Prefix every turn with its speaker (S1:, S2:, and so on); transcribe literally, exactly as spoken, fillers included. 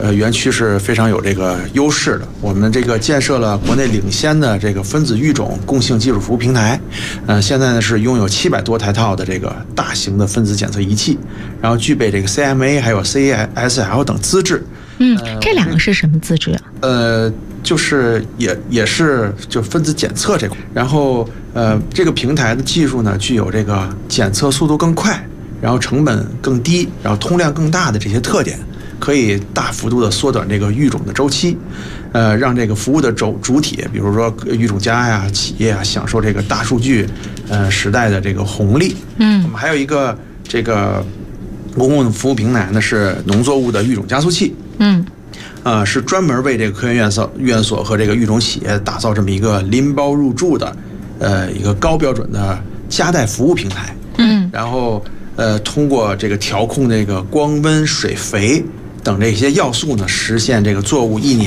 S1: 呃园区是非常有这个优势的。我们这个建设了国内领先的这个分子育种共性技术服务平台，呃，现在呢是拥有七百多台套的这个大型的分子检测仪器，然后具备这个 C M A 还有 C S L 等资质。
S2: 嗯，这两个是什么资质啊？
S1: 呃，就是也也是就分子检测这块，然后呃，这个平台的技术呢，具有这个检测速度更快，然后成本更低，然后通量更大的这些特点，可以大幅度的缩短这个育种的周期，呃，让这个服务的主主体，比如说育种家呀、企业啊，享受这个大数据呃时代的这个红利。
S2: 嗯，
S1: 我们还有一个这个公共服务平台呢，是农作物的育种加速器。
S2: 嗯，
S1: 呃，是专门为这个科研院所、院所和这个育种企业打造这么一个拎包入驻的，呃，一个高标准的家带服务平台。
S2: 嗯，
S1: 然后呃，通过这个调控这个光温、水肥等这些要素呢，实现这个作物一年